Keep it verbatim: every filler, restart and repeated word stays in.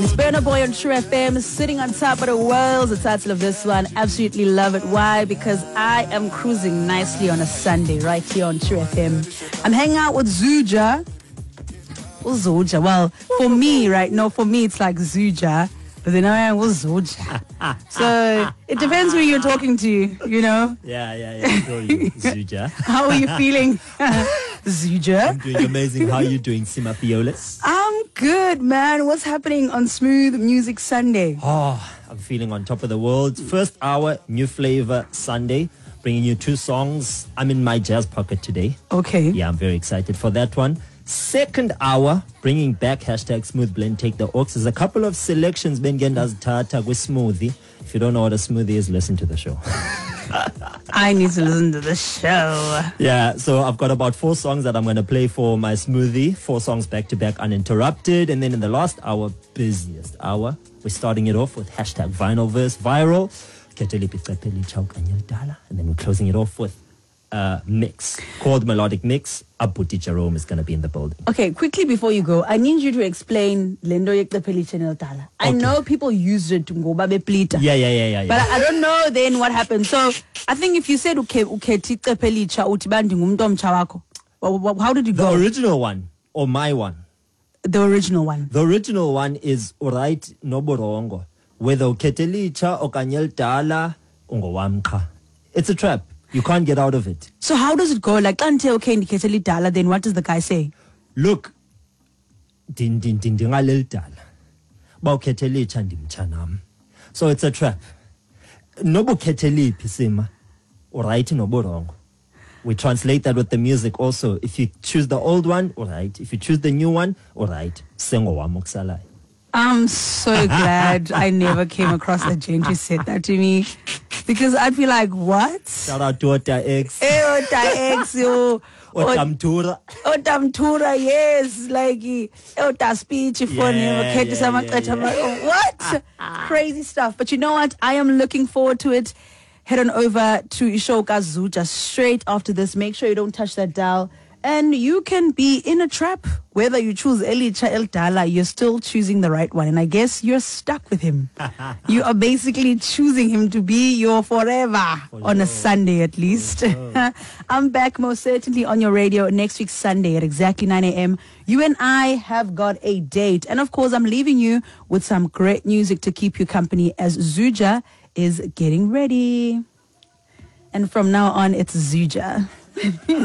It's Burna Boy on True F M, sitting on top of the world. The title of this one, absolutely love it. Why? Because I am cruising nicely on a Sunday right here on True F M. I'm hanging out with Zuja. Well, Zuja. Well, for me, right? No, for me, it's like Zuja. But then I am with Zuja. So it depends who you're talking to, you know? Yeah, yeah, yeah. Sure, you, Zuja. How are you feeling, Zuja? I'm doing amazing. How are you doing, Sima Fiolis? I'm good, man. What's happening on Smooth Music Sunday? Oh, I'm feeling on top of the world. First hour, new flavor Sunday, bringing you two songs. I'm in my jazz pocket today. Okay. Yeah, I'm very excited for that one. Second hour, bringing back hashtag Smooth Blend Take the Aux. There's a couple of selections Ben Genda's Tata with smoothie. If you don't know what a smoothie is, listen to the show. I need to listen to the show. Yeah, so I've got about four songs that I'm going to play for my smoothie. Four songs back to back uninterrupted. And then in the last hour, busiest hour, we're starting it off with hashtag Vinyl Verse Viral. And then we're closing it off with a mix called Melodic Mix. Abuti Jerome is going to be in the building. Okay, quickly before you go, I need you to explain Lendo Yeklepeli Channel Tala. I Okay. know people used it to go babe plita. Yeah, yeah, yeah, yeah. yeah. But I, I don't know then what happened. So I think if you said okay, okay, Tiklepeli cha utibandi ngumtom chawako. How did you The go? original one or my one? The original one. The original one is Alright Noborongo. Whether uketelicha or kanyel dala ungowamka. It's a trap. You can't get out of it. So how does it go? Like until okay Niketeli Dala, then what does the guy say? Look, din din din din ngalel dala. Ba uketelicha ndimchanam. So it's a trap. Nobo keteli pisima. Alright noborongo. We translate that with the music also. If you choose the old one, alright. If you choose the new one, alright. Sengo wamoksalai. I'm so glad I never came across a gent who said that to me. Because I'd be like, what? Shout out to Ota X. Eh, Ota X, yo. Otamtura. Otamtura, yes. Like, eh, Ota speech, phone, Yeah, yeah, yeah, yeah, yeah. What? Crazy stuff. But you know what? I am looking forward to it. Head on over to Ishoka Zuja straight after this. Make sure you don't touch that dial. And you can be in a trap. Whether you choose Elicha El Dala, you're still choosing the right one. And I guess you're stuck with him. You are basically choosing him to be your forever For on sure. a Sunday at least. sure. I'm back most certainly on your radio next week Sunday at exactly nine a.m. You and I have got a date. And of course, I'm leaving you with some great music to keep you company as Zuja is getting ready. And from now on, it's Zuja.